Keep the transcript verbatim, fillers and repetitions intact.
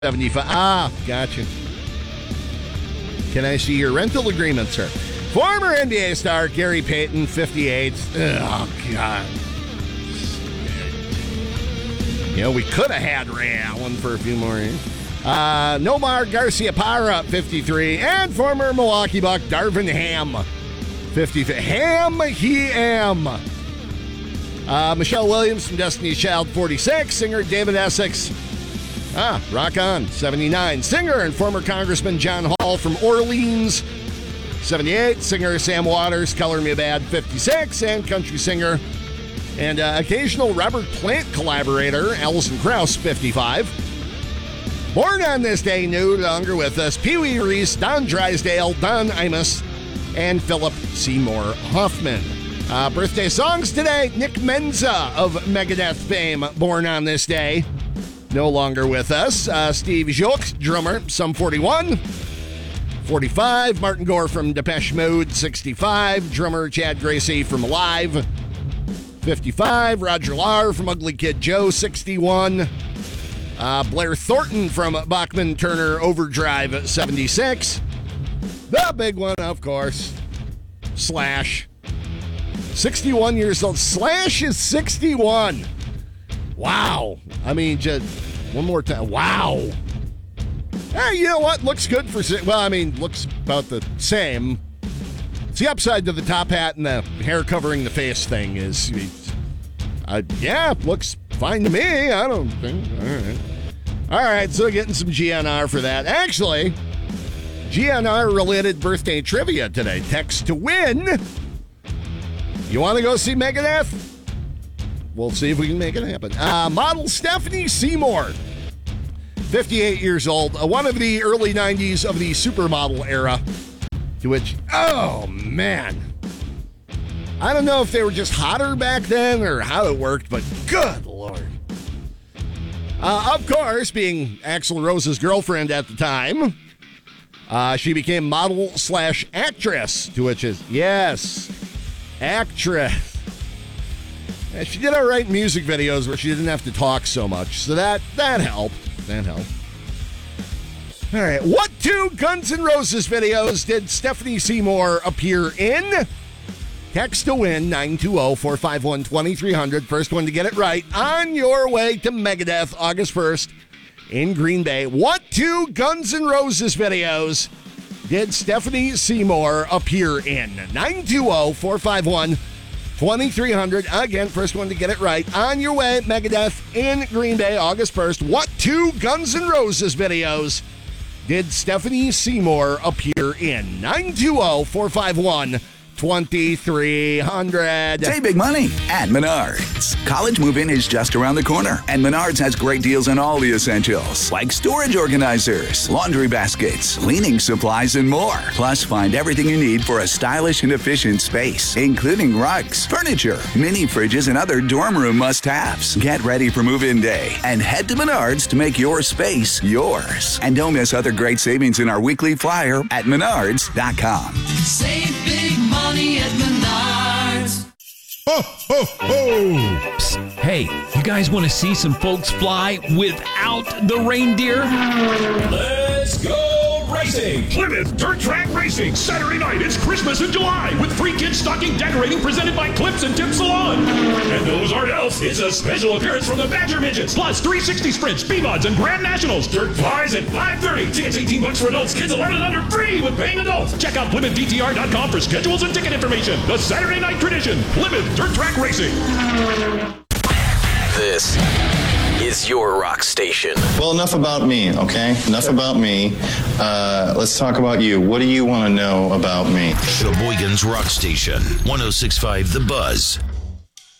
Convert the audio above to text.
seventy-five. Ah, gotcha. Can I see your rental agreement, sir? Former N B A star Gary Payton, fifty-eight. Oh, God. You know, we could have had Ray Allen for a few more years. Uh, Nomar Garciaparra, fifty-three. And former Milwaukee Buck Darvin Ham, fifty-three. Ham, he am. Uh, Michelle Williams from Destiny's Child, forty-six. Singer David Essex. Ah, rock on, seventy-nine. Singer and former Congressman John Hall from Orleans, seventy-eight. Singer Sam Waters, Color Me Bad, fifty-six. And country singer and uh, occasional Robert Plant collaborator Alison Krauss, fifty-five. Born on this day, no longer with us, Pee Wee Reese, Don Drysdale, Don Imus, and Philip Seymour Hoffman. Uh, birthday songs today, Nick Menza of Megadeth fame, born on this day. No longer with us. Uh, Steve Jobs, drummer, some forty-one. forty-five. Martin Gore from Depeche Mode, sixty-five. Drummer Chad Gracie from Alive, fifty-five. Roger Lahr from Ugly Kid Joe, sixty-one. Uh, Blair Thornton from Bachman Turner Overdrive, seventy-six. The big one, of course, Slash. sixty-one years old. Slash is sixty-one. Wow. I mean, just one more time. Wow. Hey, you know what? Looks good for... Well, I mean, looks about the same. It's the upside to the top hat and the hair covering the face thing is... Uh, yeah, looks fine to me. I don't think... All right. All right, so getting some G N R for that. Actually, G N R-related birthday trivia today. Text to win. You want to go see Megadeth? We'll see if we can make it happen. Uh, model Stephanie Seymour, fifty-eight years old, uh, one of the early nineties of the supermodel era, to which, oh, man. I don't know if they were just hotter back then or how it worked, but good Lord. Uh, of course, being Axl Rose's girlfriend at the time, uh, she became model slash actress, to which is, yes, actress. She did all right music videos where she didn't have to talk so much, so that that helped. That helped. All right, what two Guns N' Roses videos did Stephanie Seymour appear in? Text to win, nine two zero, four five one, two three zero zero. First one to get it right. On your way to Megadeth, August first, in Green Bay. What two Guns N' Roses videos did Stephanie Seymour appear in? nine two zero, four five one, two three zero zero. Again, first one to get it right. On your way, Megadeth in Green Bay, August first. What two Guns N' Roses videos did Stephanie Seymour appear in? nine two zero, four five one, two three zero zero. Save big money at Menards. College move-in is just around the corner, and Menards has great deals on all the essentials, like storage organizers, laundry baskets, cleaning supplies, and more. Plus, find everything you need for a stylish and efficient space, including rugs, furniture, mini fridges, and other dorm room must-haves. Get ready for move-in day and head to Menards to make your space yours. And don't miss other great savings in our weekly flyer at menards dot com. Save big money at Menards. Ho, ho, ho! Psst. Hey, you guys want to see some folks fly without the reindeer? Let's go racing! Plymouth Dirt Track Racing, Saturday night. It's Christmas in July with free kids stocking decorating presented by Clips and Tip Salon. And those aren't else. It's a special appearance from the Badger Midgets, plus three sixty sprints, B-Mods, and Grand Nationals. Dirt flies at five thirty. Tickets eighteen bucks for adults, kids eleven and under free with paying adults. Check out Plymouth D T R dot com for schedules and ticket information. The Saturday night tradition, Plymouth Dirt Track Racing. This is your rock station. Well, enough about me, okay? Enough about me. Uh, let's talk about you. What do you want to know about me? Sheboygan's Rock Station, one oh six point five The Buzz.